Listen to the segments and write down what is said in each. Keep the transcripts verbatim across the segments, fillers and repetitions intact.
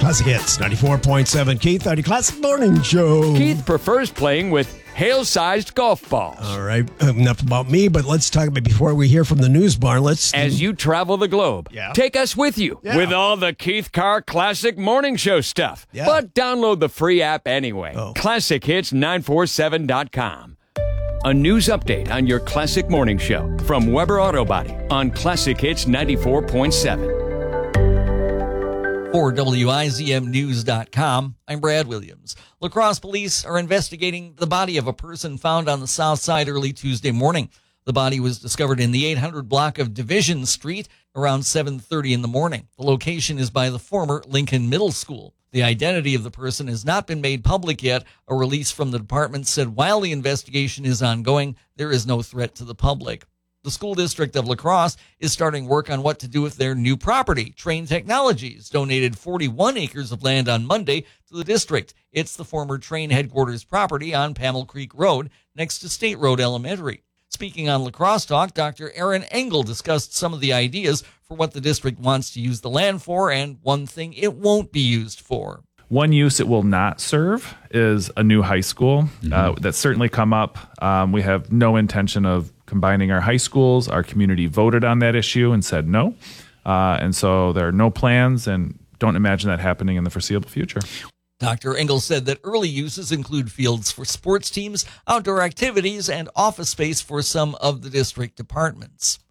Classic Hits, ninety-four point seven. Keith, on your Classic Morning Show. Keith prefers playing with hail-sized golf balls. All right, enough about me, but let's talk about, before we hear from the news barn, let's... As you travel the globe, yeah. take us with you yeah. with all the Keith Carr Classic Morning Show stuff. Yeah. But download the free app anyway. Oh. classic hits nine four seven dot com. A news update on your Classic Morning Show from Weber Auto Body on Classic Hits ninety-four point seven. For W I Z M News dot com, I'm Brad Williams. La Crosse police are investigating the body of a person found on the south side early Tuesday morning. The body was discovered in the eight hundred block of Division Street around seven thirty in the morning. The location is by the former Lincoln Middle School. The identity of the person has not been made public yet. A release from the department said while the investigation is ongoing, there is no threat to the public. The school district of La Crosse is starting work on what to do with their new property. Train Technologies donated forty-one acres of land on Monday to the district. It's the former Train headquarters property on Pamel Creek Road next to State Road Elementary. Speaking on La Crosse Talk, Doctor Aaron Engel discussed some of the ideas for what the district wants to use the land for and one thing it won't be used for. One use it will not serve is a new high school. Mm-hmm. Uh, that's certainly come up. Um, we have no intention of combining our high schools. Our community voted on that issue and said no. Uh, and so there are no plans and don't imagine that happening in the foreseeable future. Doctor Engel said that early uses include fields for sports teams, outdoor activities, and office space for some of the district departments.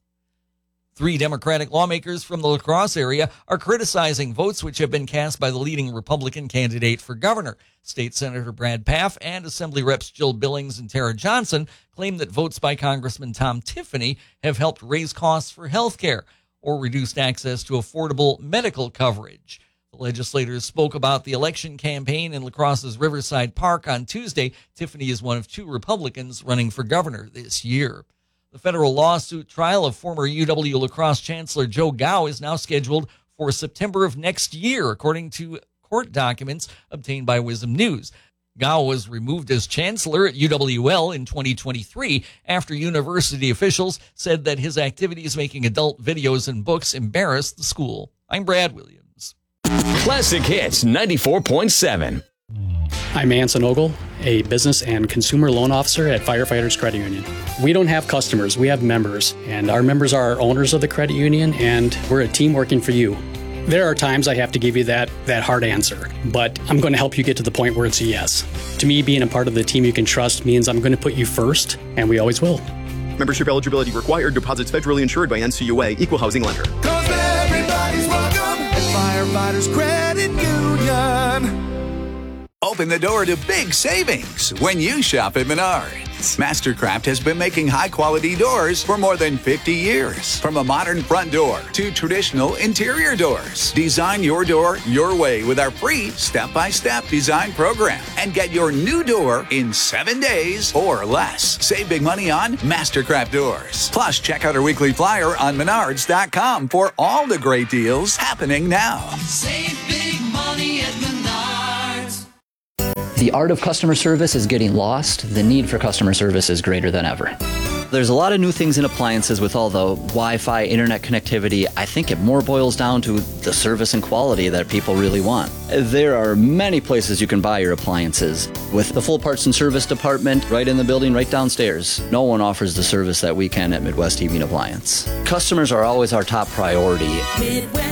Three Democratic lawmakers from the La Crosse area are criticizing votes which have been cast by the leading Republican candidate for governor. State Senator Brad Pfaff and Assembly Reps Jill Billings and Tara Johnson claim that votes by Congressman Tom Tiffany have helped raise costs for health care or reduced access to affordable medical coverage. The legislators spoke about the election campaign in La Crosse's Riverside Park on Tuesday. Tiffany is one of two Republicans running for governor this year. The federal lawsuit trial of former U W La Crosse Chancellor Joe Gow is now scheduled for September of next year, according to court documents obtained by Wisdom News. Gow was removed as chancellor at U W L in twenty twenty-three after university officials said that his activities making adult videos and books embarrassed the school. I'm Brad Williams. Classic Hits ninety-four point seven. I'm Anson Ogle, a business and consumer loan officer at Firefighters Credit Union. We don't have customers, we have members, and our members are our owners of the credit union, and we're a team working for you. There are times I have to give you that, that hard answer, but I'm going to help you get to the point where it's a yes. To me, being a part of the team you can trust means I'm going to put you first, and we always will. Membership eligibility required. Deposits federally insured by N C U A. Equal housing lender. Cause everybody's welcome at Firefighters Credit Union. Open the door to big savings when you shop at Menards. Mastercraft has been making high-quality doors for more than fifty years. From a modern front door to traditional interior doors. Design your door your way with our free step-by-step design program. And get your new door in seven days or less. Save big money on Mastercraft doors. Plus, check out our weekly flyer on Menards dot com for all the great deals happening now. Save big money at Menards. The art of customer service is getting lost. The need for customer service is greater than ever. There's a lot of new things in appliances with all the Wi-Fi, internet connectivity. I think it more boils down to the service and quality that people really want. There are many places you can buy your appliances. With the full parts and service department right in the building, right downstairs, no one offers the service that we can at Midwest Heating Appliance. Customers are always our top priority. Midwest.